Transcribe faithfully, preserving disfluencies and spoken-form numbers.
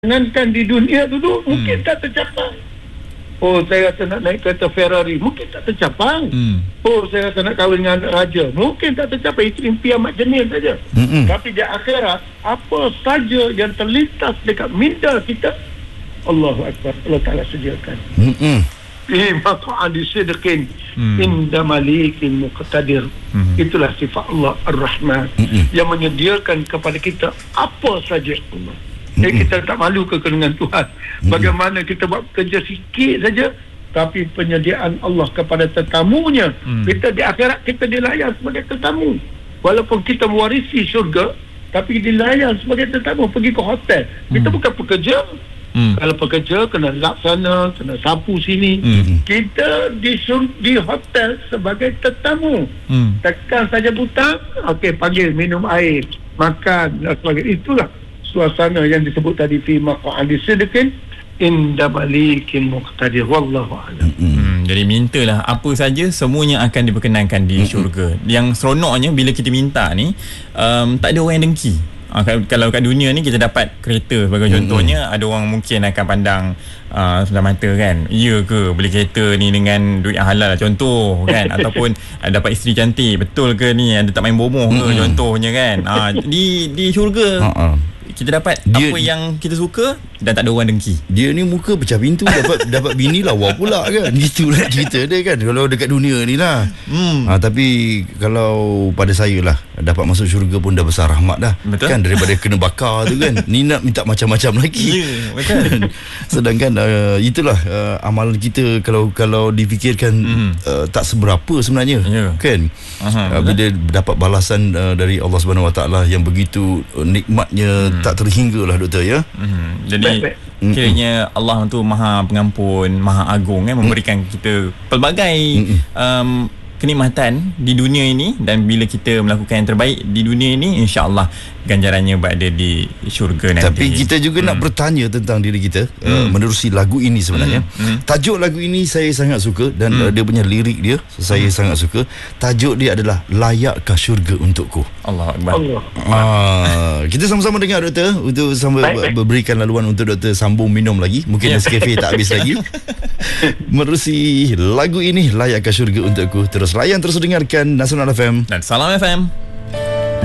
Jangankan di dunia dulu mungkin hmm. tak tercapai. Oh, saya rasa nak naik kereta Ferrari, mungkin tak tercapai. Hmm. Oh, saya rasa nak kahwin dengan raja, mungkin tak tercapai. Itu impian mak jenis saja. Hmm. Tapi di akhirat, apa saja yang terlintas dekat minda kita, Allahu Akbar, Allah Ta'ala sediakan. Hmm. Fi maq'adi sidqin inda malikin muqtadir. Hmm. Itulah sifat Allah Ar-Rahman hmm. yang menyediakan kepada kita apa saja Allah. Jadi kita tak malu ke dengan Tuhan. Bagaimana kita buat kerja sikit saja, tapi penyediaan Allah kepada tetamunya. Hmm. Kita di akhirat kita dilayan sebagai tetamu. Walaupun kita mewarisi syurga, tapi dilayan sebagai tetamu. Pergi ke hotel, kita hmm. bukan pekerja. Hmm. Kalau pekerja kena lap sana, kena sapu sini. Hmm. Kita di di hotel sebagai tetamu. Hmm. Tekan saja butang, okey, panggil minum air, makan dan sebagainya. Itulah suasana yang disebut tadi fi maq'adi sidqin inda malikin muqtadir. Wallahu a'lam. Hmm, jadi mintalah apa saja, semuanya akan diperkenankan di syurga. Yang seronoknya bila kita minta ni, um, tak ada orang yang dengki. Ha, kalau kat dunia ni kita dapat kereta sebagai mm-hmm. contohnya, ada orang mungkin akan pandang uh, sebelah mata kan, ya ke beli kereta ni dengan duit yang halal contoh kan, ataupun uh, dapat isteri cantik, betul ke ni, ada tak main bomoh ke mm-hmm. contohnya kan. Ha, di di syurga uh-uh. kita dapat dia, apa yang kita suka dan tak ada orang dengki. Dia ni muka pecah pintu dapat dapat bini lawa pula kan. Gitulah cerita dia kan kalau dekat dunia ni lah. Hmm. Ha, tapi kalau pada saya lah, dapat masuk syurga pun dah besar rahmat dah. Betul? Kan daripada kena bakar tu kan. Ni nak minta macam-macam lagi. Ya, betul. Sedangkan uh, itulah uh, amalan kita kalau kalau difikirkan mm. uh, tak seberapa sebenarnya. Ya. Kan? Aha, uh, bila dapat balasan uh, dari Allah Subhanahu Wa Taala yang begitu uh, nikmatnya mm. tak terhingga lah doktor ya. Mm-hmm. Jadi kiranya Allah tu Maha Pengampun, Maha Agung kan, memberikan kita pelbagai um, kenikmatan di dunia ini, dan bila kita melakukan yang terbaik di dunia ini, insya-Allah ganjarannya berada di syurga nanti. Tapi kita juga hmm. nak bertanya tentang diri kita hmm. uh, menerusi lagu ini sebenarnya. Hmm. Hmm. Tajuk lagu ini saya sangat suka, dan hmm. uh, dia punya lirik dia saya hmm. sangat suka. Tajuk dia adalah Layakkah Syurga Untukku. Allahu Akbar. Allah. Ah, kita sama-sama dengar doktor, untuk sama baik, baik. berikan laluan untuk doktor sambung minum lagi. Mungkin yeah. Nescafe tak habis lagi. Menerusi lagu ini Layakkah Syurga Untukku. Terus layan, terus dengarkan Nasional F M dan Salam F M.